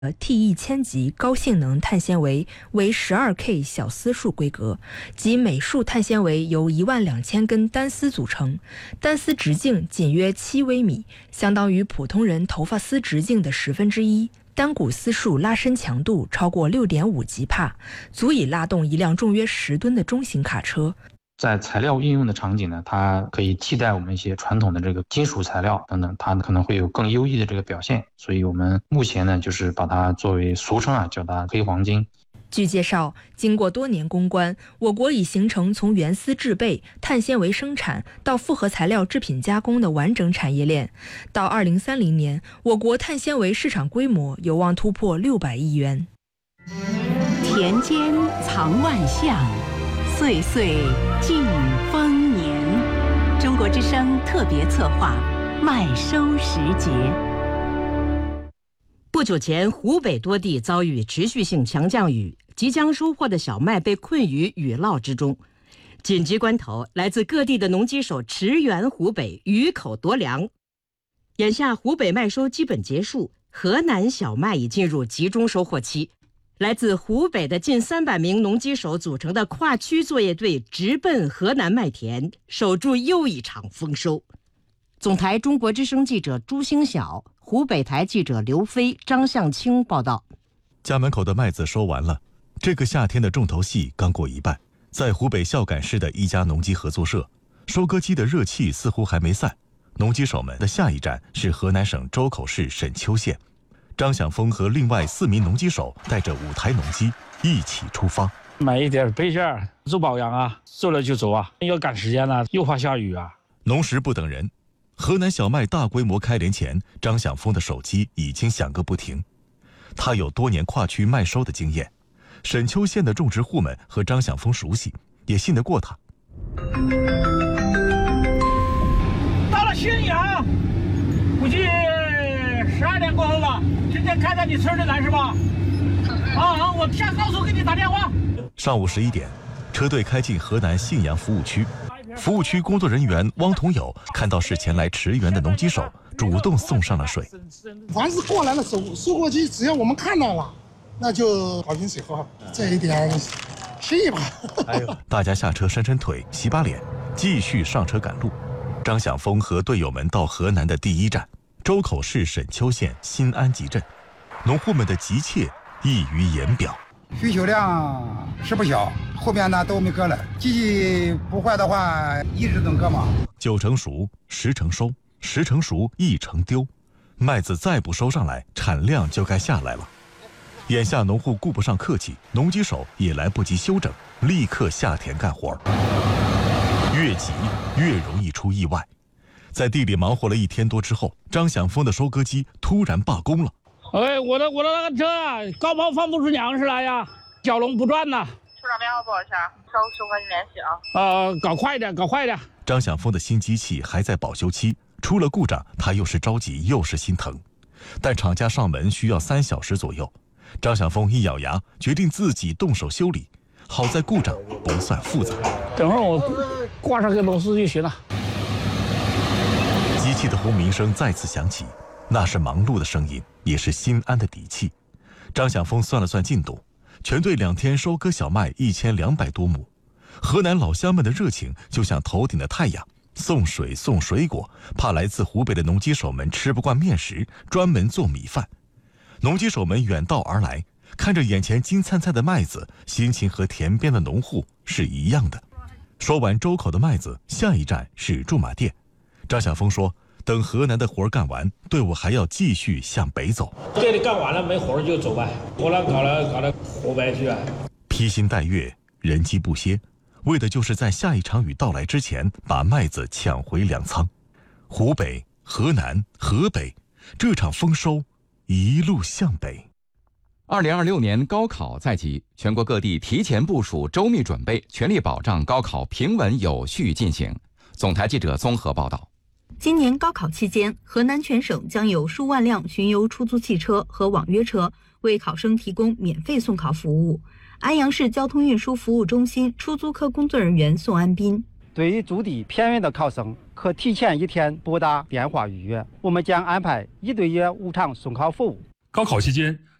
T1000级高性能碳纤维为 12K 小丝束规格，即每束碳纤维由12000根单丝组成，单丝直径仅约7微米，相当于普通人头发丝直径的1/10。单股丝束拉伸强度超过6.5吉帕，足以拉动一辆重约10吨的中型卡车。 在材料应用的场景呢，它可以替代我们一些传统的这个金属材料等等，它可能会有更优异的这个表现。所以我们目前呢，就是把它作为俗称叫它黑黄金。 据介绍，经过多年攻关，我国已形成从原丝制备、碳纤维生产到复合材料制品加工的完整产业链。到2030年，我国碳纤维市场规模有望突破600亿元。 田间藏万象，岁岁尽丰年。中国之声特别策划麦收时节。 不久前，湖北多地遭遇持续性强降雨，即将收获的小麦被困于雨涝之中。紧急关头，来自各地的农机手驰援湖北，雨口夺粮。眼下湖北麦收基本结束，河南小麦已进入集中收获期。来自湖北的近300名农机手组成的跨区作业队直奔河南麦田，守住又一场丰收。总台中国之声记者朱星晓，湖北台记者刘飞、张向清报道。 家门口的麦子收完了，这个夏天的重头戏刚过一半。在湖北孝感市的一家农机合作社，收割机的热气似乎还没散。农机手们的下一站是河南省周口市沈丘县。张晓峰和另外4名农机手带着5台农机一起出发， 买一点备件做保养啊，做了就走啊，要赶时间了，又怕下雨啊。 农时不等人，河南小麦大规模开镰前，张晓峰的手机已经响个不停。他有多年跨区麦收的经验，沈丘县的种植户们和张晓峰熟悉，也信得过他。 到了新阳，估计12点过后吧。今天开在你村里来是吧？我下高速给你打电话。 上午11点，车队开进河南信阳服务区。服务区工作人员汪同友看到是前来驰援的农机手，主动送上了水。 凡是过来的收获机，只要我们看到了，那就好饮水喝，这一点谢意吧。 大家下车扇扇腿，洗把脸，继续上车赶路。张晓峰和队友们到河南的第一站周口市沈丘县新安集镇，农户们的急切溢于言表。 需求量是不小，后边呢都没割了，机器不坏的话一直能割嘛。 9成熟，10成收，10成熟1成丢，麦子再不收上来，产量就该下来了。眼下农户顾不上客气，农机手也来不及休整，立刻下田干活。越急越容易出意外。在地里忙活了1天多之后，张晓峰的收割机突然罢工了。 我的那个车高抛放不出粮食来呀，小龙不转呐。 处长电话拨一下，稍和你联系啊。搞快一点。 张晓峰的新机器还在保修期，出了故障，他又是着急又是心疼。但厂家上门需要3小时左右，张晓峰一咬牙，决定自己动手修理。好在故障不算复杂， 等会儿我挂上个螺丝就行了。 机器的轰鸣声再次响起，那是忙碌的声音，也是心安的底气。张晓峰算了算进度，全队2天收割小麦1200多亩。河南老乡们的热情就像头顶的太阳，送水送水果，怕来自湖北的农机手们吃不惯面食，专门做米饭。农机手们远道而来，看着眼前金灿灿的麦子，心情和田边的农户是一样的。收完周口的麦子，下一站是驻马店。张晓峰说，等河南的活干完，队伍还要继续向北走。 这里干完了没活就走呗，活了搞了湖北去啊。 披星戴月，人机不歇，为的就是在下一场雨到来之前把麦子抢回粮仓。湖北、河南、河北，这场丰收一路向北。 2026年高考在即，全国各地提前部署，周密准备，全力保障高考平稳有序进行。总台记者综合报道。 今年高考期间，河南全省将有数万辆巡游出租汽车和网约车为考生提供免费送考服务。安阳市交通运输服务中心出租科工作人员宋安斌： 对于驻地偏远的考生，可提前1天拨打电话预约，我们将安排1对1无偿送考服务。 高考期间，